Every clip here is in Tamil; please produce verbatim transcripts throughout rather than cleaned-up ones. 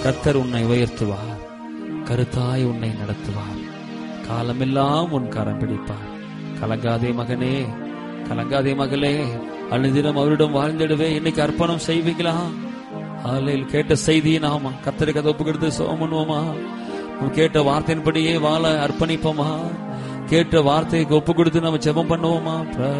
கர்த்தர் உன்னை உயர்த்துவார், கருத்தாய் உன்னை நடத்துவார், காலமெல்லாம் உன் கரம் பிடிப்பார். கலங்காதே மகனே, கலங்காதே மகளே, அனுதினம் அவரிடம் வாழ்ந்திடவே இன்னைக்கு அர்ப்பணம் செய்வீங்களா? ஆலையில் கேட்ட செய்தியை நாம கர்த்தருக்கு அதை ஒப்பு கொடுத்து சோம் பண்ணுவோமா? கேட்ட வார்த்தையின்படியே வாழ அர்ப்பணிப்போமா? கேட்ட வார்த்தைக்கு ஒப்பு கொடுத்து நம்ம ஜெபம் பண்ணுவோமா?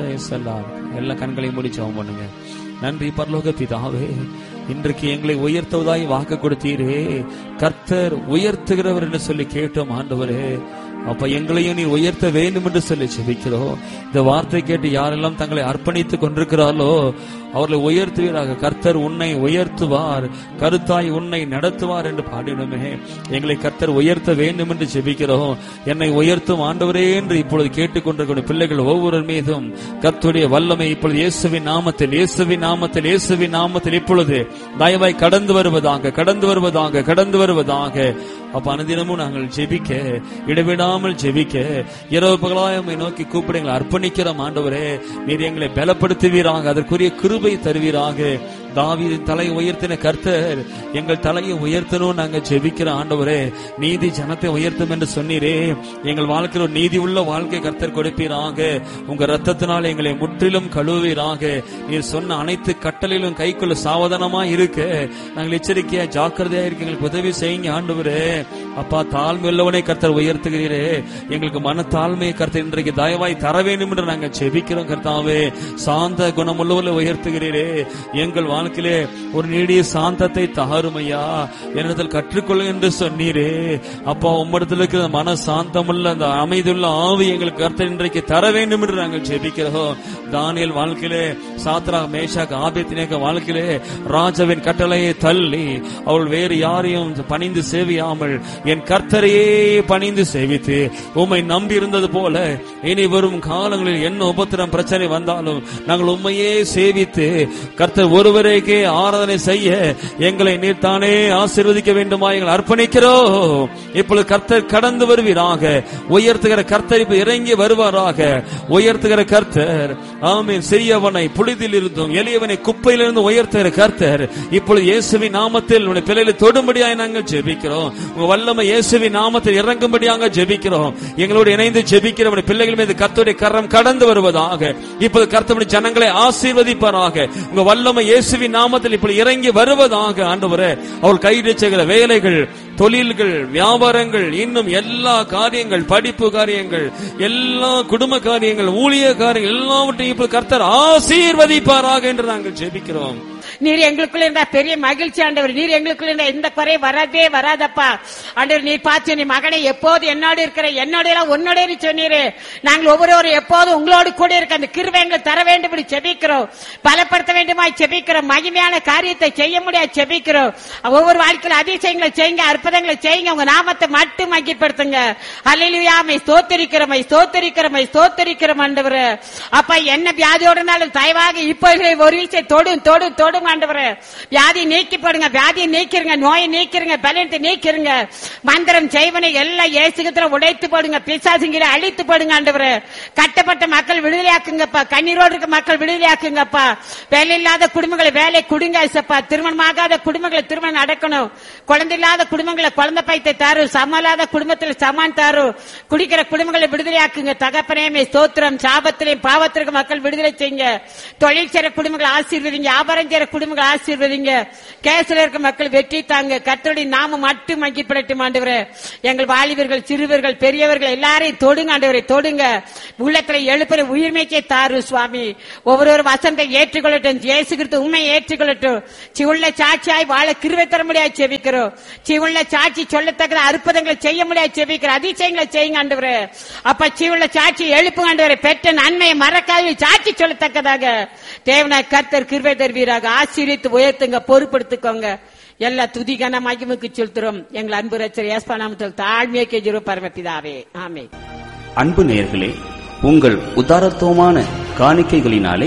எல்லா கண்களையும் மூடி ஜெபம் பண்ணுங்க. நன்றி பரலோக பிதாவே, இன்றைக்கு எங்களை உயர்த்துவதாய் வாக்கு கொடுத்தீரே. கர்த்தர் உயர்த்துகிறவர் என்று சொல்லி கேட்டோம் ஆண்டவரே. அப்ப எங்களையும் நீ உயர்த்த வேண்டும் என்று சொல்லி ஜெபிக்கிறோம். இந்த வார்த்தை கேட்டு யாரெல்லாம் தங்களை அர்ப்பணித்துக் கொண்டிருக்கிறார்களோ அவர்களை உயர்த்துவீராக. கர்த்தர் உன்னை உயர்த்துவார், கருத்தாய் உன்னை நடத்துவார் என்று பாடினோமே. எங்களை கர்த்தர் உயர்த்த வேண்டும் என்று ஜெபிக்கிறோம். என்னை உயர்த்தும் ஆண்டவரே என்று இப்பொழுது கேட்டுக்கொண்டிருக்கிற பிள்ளைகள் ஒவ்வொரு மீதும் கர்த்தருடைய வல்லமை இப்பொழுது இயேசுவின் நாமத்தில், இயேசுவின் நாமத்தில், இயேசுவின் நாமத்தில் இப்பொழுது தயவாய் கடந்து வருவதாக, கடந்து வருவதாக, கடந்து வருவதாக. அப்ப அனுதினமும் நாங்கள் ஜெபிக்க, இடைவிடாமல் ஜெபிக்க, இரவு பகலாய் உம்மை நோக்கி கூப்பிட எங்களை அர்ப்பணிக்கிறோம் ஆண்டவரே. நீர் எங்களை பலப்படுத்துவீராக, அதற்குரிய கிருபை தருவீராக. தாவீதின் தலை உயர்த்தின கர்த்தர் எங்கள் தலையை உயர்த்தணும் நாங்க ஜெபிக்கிற ஆண்டவரே. நீதி ஜனத்தை உயர்த்தும் என்று சொன்னீரே. எங்கள் வாழ்க்கையில் ஒரு நீதி உள்ள வாழ்க்கை கர்த்தர் கொடுப்பீராக. உங்க ரத்தத்தினால் எங்களை முற்றிலும் கழுவீராக. நீர் சொன்ன அனைத்து கட்டளையிலும் கைக்குள்ள சாவதானமா இருக்க நாங்கள் எச்சரிக்கையா ஜாக்கிரதையா இருக்க எங்களுக்கு உதவி செய்யுங்க ஆண்டவரே. அப்பா, தாழ்மை உள்ளவனை கர்த்தர் உயர்த்துகிறீரே. எங்களுக்கு மன தாழ்மையை கர்த்தர் இன்றைக்கு தயவாய் தர வேண்டும் என்று நாங்கள் ஜெபிக்கிறோம் கர்த்தாவே. சாந்த குணம் உள்ளவர்களை உயர்த்துகிறீரே. எங்கள் வாழ்க்கையிலே ஒரு நீடிய சாந்தத்தை தாருமையா என்னிடத்தில் கற்றுக்கொள்ள என்று சொன்னீரே. அப்பா, உம்மிடத்தில் இருக்கிற மன சாந்தமுள்ள அந்த அமைதியுள்ள ஆவி எங்களுக்கு கர்த்தர் இன்றைக்கு தர வேண்டும் என்று நாங்கள் ஜெபிக்கிறோம். தானியேல் வாழ்க்கையிலே, சாத்ராக் மேஷாக் ஆபேத்நேகோ வாழ்க்கையிலே ராஜாவின் கட்டளையை தள்ளி அவள் வேறு யாரையும் பணிந்து சேவியாமல் என் கர்த்தரையே பணிந்து சேவித்து உம்மை நம்பி இருந்தது போல இனி வரும் காலங்களில் என்ன உபத்திரம் பிரச்சனை வந்தாலும் நாங்கள் உம்மையே சேவித்து கர்த்தர் ஒருவரைக்கே ஆராதனை செய்ய எங்களை நீர் தானே ஆசீர்வதிக்க வேண்டுமா எங்களை அர்ப்பணிக்கிறோம். இப்பொழுது கர்த்தர் கடந்து வருவீராக. உயர்த்துகிற கர்த்தர் இப்ப இறங்கி வருவாராக. உயர்த்துகிற கர்த்தர், ஆமென், சிறியவனை புழுதியில் இருந்தும் எளியவனை குப்பையிலிருந்து உயர்த்துகிற கர்த்தர் இப்பொழுது இயேசுவின் நாமத்தில் உடைய பிள்ளைகளை தொடும்படியாக நாங்கள் ஜெபிக்கிறோம். உங்க வல்லமை இயேசுவின் நாமத்தில் இறங்கும்படியாக ஜெபிக்கிறோம். எங்களோடு இணைந்து ஜெபிக்கிற உடைய பிள்ளைகள் மீது கர்த்தருடைய கரம் கடந்து வருவதாக. இப்போது கர்த்தருடைய ஜனங்களை ஆசீர்வதிப்பாராக. உங்க வல்லமை இயேசுவின் நாமத்தில் இப்படி இறங்கி வருவதாக ஆண்டவரே. அவள் கைது செய்கிற வேலைகள், தொழில்கள், வியாபாரங்கள், இன்னும் எல்லா காரியங்கள், படிப்பு காரியங்கள், எல்லா குடும்ப காரியங்கள், ஊழிய காரியங்கள் எல்லாவற்றையும் இப்ப கர்த்தர் ஆசீர்வதிப்பாராக என்று நாங்கள் ஜெபிக்கிறோம். நீர் எங்களுக்குள்ள இருந்த பெரிய மகிழ்ச்சி ஆண்டவர். நீர் எங்களுக்குள்ள இருந்த எந்த குறை வரதே வராதப்பா ஆண்டவர். நீர் பார்த்து நீ மகனை எப்போது என்னோடு இருக்கிற, என்னோட உன்னோட சொன்னீரே. நாங்கள் ஒவ்வொருவரும் எப்போதும் உங்களோடு கூட இருக்க அந்த கிருபை எங்களுக்கு தர வேண்டும் என்று செபிக்கிறோம். பலப்படுத்த வேண்டுமா செபிக்கிறோம். மகிமையான காரியத்தை செய்ய முடியாது செபிக்கிறோம். ஒவ்வொரு வாழ்க்கையில் அதிசயங்களை செய்யுங்க, அற்புதங்களை செய்யுங்க. உங்க நாமத்தை மட்டும் மகிழ்படுத்துங்க. அல்லேலூயா. மை ஸ்தோத்திரிக்கிறோம், மை ஸ்தோத்திரிக்கிறோம், மை ஸ்தோத்திரிக்கிறோம் ஆண்டவரே. அப்பா, என்ன வியாதியோடு இருந்தாலும் தயவாக இப்போ ஒரு விஷயம் தொடும் தொடும் தொடும் ஆண்டவரே. வியாதி நீக்கி போடுங்க, வியாதியை நீக்கிருங்க, நோயை நீக்கிருங்க, பலத்தை நீக்கிருங்க. மந்திரம் செய்வனை எல்லாம் இயேசுகிற உடைத்து போடுங்க, பிசாசுங்கிற அழித்து போடுங்க ஆண்டவரே. கட்டப்பட்ட மக்கள் விடுதலையாக்குங்கப்பா. கண்ணீரோடு இருக்க மக்கள் விடுதலையாக்குங்கப்பா. வேலை இல்லாத குடும்பங்களை வேலை கொடுங்க ஐசப்பா. திருமணமாகாத குடும்பங்களை திருமணம் நடக்கணும். குழந்தை இல்லாத குடும்பங்களை குழந்தை பைத்தை தாரு. சமலாத குடும்பத்தில் சமான் தாரு. குடிக்கிற குடும்பங்களை விடுதலையாக்குங்க தகப்பனே. ஸ்தோத்திரம். சாபத்திலையும் பாவத்திற்கு மக்கள் விடுதலை செய்யுங்க. தொழில் செய்ற குடும்பங்களை ஆசீர்வதிங்க. வியாபாரம் செய்ற குடும்பங்களை ஆசீர்வதிங்க. கேஸ்ல இருக்க மக்கள் வெற்றி தாங்க. கர்த்தருடைய நாமம் மட்டும் மகிழ்ப்படட்டும் ஆண்டவரே. எங்கள் வாலிபர்கள், சிறுவர்கள், பெரியவர்கள் எல்லாரையும் தொடுங்க ஆண்டவரை, தொடுங்க. உள்ளத்துல எழுப்புற உயிர்மைக்கே தாரு சுவாமி. ஒவ்வொரு வசனத்தை ஏற்றுக்கொள்ளட்டும். இயேசு கிறிஸ்து உண்மை ஏற்றுக்கொள்ளட்டும். சிவுள்ள சாட்சியாய் வாழ கிருபை தர முடியாது செபிக்கிறோம். சிவுள்ள சாட்சி சொல்லத்தக்க அற்புதங்களை செய்ய முடியாது செபிக்கிறோம். அதிசயங்களை செய்யுங்க ஆண்டவரே. அப்ப சிவுள்ள சாட்சி எழுப்புங்க ஆண்டவரை. பெற்ற நன்மையை மறக்காத சாட்சி சொல்லத்தக்கதாக தேவனாய் கர்த்தர் கிருபை தருவீராக. ஆசீர்வித்து உயர்த்துங்க, பொறுப்படுத்திக்கோங்க. எல்லா துதிகான மகிமைக்கு செலுத்துறோம். எங்கள் அன்பு ரட்சகர் இயேசு நாமத்தில் தாழ்மையை கெஞ்சுறோம் பரமபிதாவே, ஆமென். அன்பு நேயர்களே, உங்கள் உதாரத்துவமான காணிக்கைகளினாலே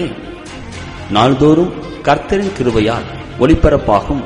நாள்தோறும் கர்த்தரின் கிருபையால் ஒளிபரப்பாகும்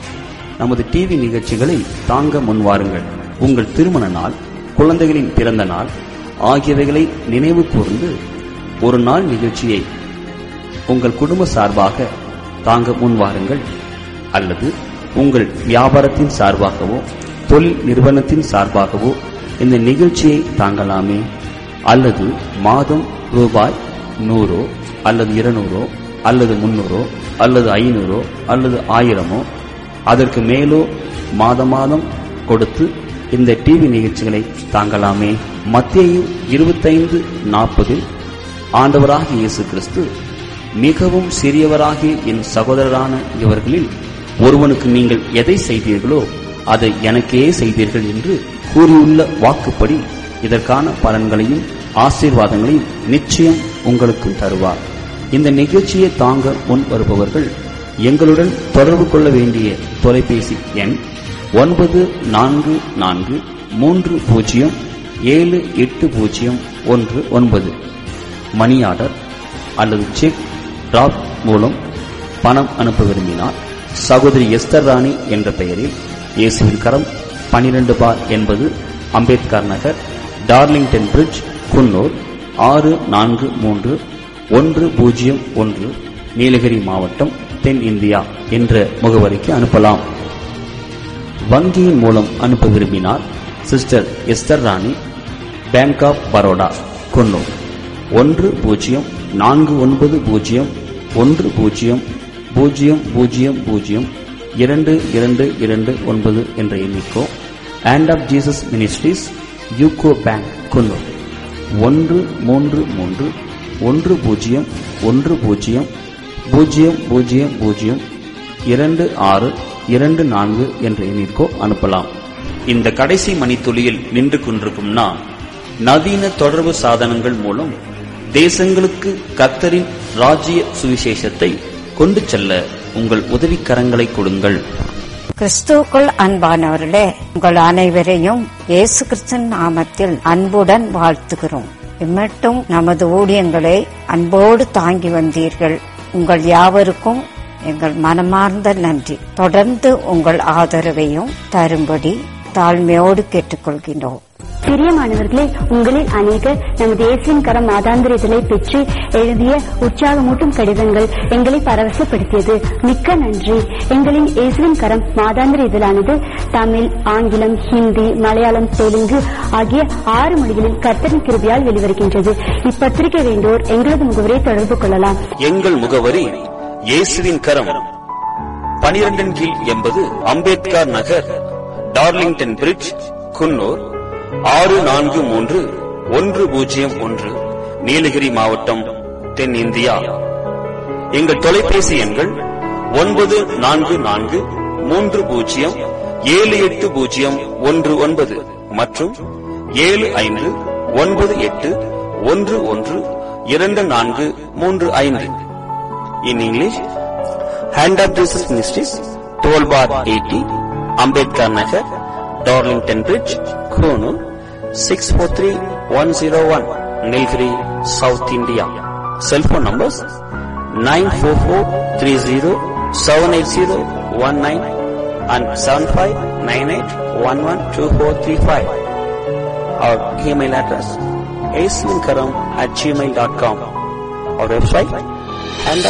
நமது டிவி நிகழ்ச்சிகளை தாங்க முன்வாருங்கள். உங்கள் திருமண நாள், குழந்தைகளின் பிறந்த நாள் ஆகியவைகளை நினைவு கூர்ந்து ஒரு நாள் நிகழ்ச்சியை உங்கள் குடும்ப சார்பாக தாங்க முன்வாருங்கள். அல்லது உங்கள் வியாபாரத்தின் சார்பாகவோ தொழில் நிறுவனத்தின் சார்பாகவோ இந்த நிகழ்ச்சியை தாங்கலாமே. அல்லது மாதம் ரூபாய் நூறோ அல்லது இருநூறோ அல்லது முன்னூறோ அல்லது ஐநூறோ அல்லது ஆயிரமோ அதற்கு மேலோ மாத மாதம் கொடுத்து இந்த டிவி நிகழ்ச்சிகளை தாங்கலாமே. மத்தேயு இருபத்தைந்து நாற்பதில் ஆண்டவராகிய இயேசு கிறிஸ்து, மிகவும் சிறியவராகிய என் சகோதரரான இவர்களில் ஒருவனுக்கு நீங்கள் எதை செய்தீர்களோ அதை எனக்கே செய்தீர்கள் என்று கூறியுள்ள வாக்குப்படி இதற்கான பலன்களையும் ஆசீர்வாதங்களையும் நிச்சயம் உங்களுக்கு தருவார். இந்த நிகழ்ச்சியை தாங்க முன் வருபவர்கள் எங்களுடன் தொடர்பு கொள்ள வேண்டிய தொலைபேசி எண் ஒன்பது நான்கு நான்கு மூன்று பூஜ்ஜியம் ஏழு எட்டு பூஜ்ஜியம் ஒன்று ஒன்பது. மணி ஆர்டர் அல்லது செக் டிராப் மூலம் பணம் அனுப்ப விரும்பினால் சகோதரி எஸ்தர் ராணி என்ற பெயரில் இயேசுவின் கரம் பனிரெண்டு பார் என்பது அம்பேத்கர் நகர், டார்லிங்டன் பிரிட்ஜ், குன்னூர் ஆறு நான்கு மூன்று ஒன்று பூஜ்ஜியம் ஒன்று, நீலகிரி மாவட்டம், தென் இந்தியா என்ற முகவரிக்கு அனுப்பலாம். வங்கியின் மூலம் அனுப்ப விரும்பினால் sister Esther Rani, bank of Baroda, Coonoor ஒன்று பூஜ்ஜியம் நான்கு ஒன்பது பூஜ்ஜியம் ஒன்று பூஜ்ஜியம் பூஜ்ஜியம் பூஜ்ஜியம் பூஜ்ஜியம் இரண்டு இரண்டு இரண்டு ஒன்பது என்ற எண்ணிக்கோ. Hand of Jesus ministries, UCO bank, Coonoor ஒன்று மூன்று மூன்று ஒன்று பூஜ்ஜியம் ஒன்று பூஜ்ஜியம் பூஜ்ஜியம் பூஜ்ஜியம் பூஜ்ஜியம் இரண்டு ஆறு இரண்டு நான்கு என்ற எண்ணிற்கோ அனுப்பலாம். இந்த கடைசி மணித்துளியில் நின்று கொண்டிருக்கும் நான், நவீன தொடர்பு சாதனங்கள் மூலம் தேசங்களுக்கு கர்த்தரின் ராஜ்ய சுவிசேஷத்தை கொண்டு செல்ல உங்கள் உதவிக்கரங்களை கொடுங்கள். கிறிஸ்துவுக்குள் அன்பானவர்களே, உங்கள் அனைவரையும் இயேசு கிறிஸ்துவின் நாமத்தில் அன்புடன் வாழ்த்துகிறோம். இம்மட்டும் நமது ஊழியங்களை அன்போடு தாங்கி வந்தீர்கள். உங்கள் யாவருக்கும் எங்கள் மனமார்ந்த நன்றி. தொடர்ந்து உங்கள் ஆதரவையும் தரும்படி தாழ்மையோடு கேட்டுக்கொள்கின்றோம். பிரியமானவர்களே, உங்களில் அநேகர் நமது இயேசுவின் கரம் மாதாந்திர இதழை பெற்று எழுதிய உற்சாகமூட்டும் கடிதங்கள் எங்களை பரவசப்படுத்தியது. மிக்க நன்றி. எங்களின் இயேசுவின் கரம் மாதாந்திர இதழானது தமிழ், ஆங்கிலம், ஹிந்தி, மலையாளம், தெலுங்கு ஆகிய ஆறு மொழிகளில் கர்த்தரின் கிருபையால் வெளிவருகின்றது. இப்பத்திரிகை வேண்டோர் எங்களது முகவரியை தொடர்பு கொள்ளலாம். எங்கள் முகவரி இயேசுவின் கரம், பனிரெண்டின் கீழ் எண்பது, அம்பேத்கர் நகர், டார்லிங்டன் பிரிட்ஜ், குன்னூர் ஆறு நான்கு மூன்று ஒன்று பூஜ்ஜியம் ஒன்று, நீலகிரி மாவட்டம், தென் இந்தியா. எங்கள் தொலைபேசி எண்கள் ஒன்பது நான்கு நான்கு மூன்று பூஜ்ஜியம் ஏழு எட்டு பூஜ்ஜியம் ஒன்று ஒன்பது மற்றும் ஏழு ஐந்து ஒன்பது எட்டு ஒன்று ஒன்று இரண்டு நான்கு மூன்று ஐந்து. In English, hand of Jesus ministries, twelve bar eighty, Ambedkar Nagar, Darlington bridge, Coonoor six four three one zero one, Nilgiri, south India. Cellphone numbers nine four four three zero seven eight zero one nine and seven five nine eight one one two four three five. Our email address aislinkaram at gmail dot com. Our website and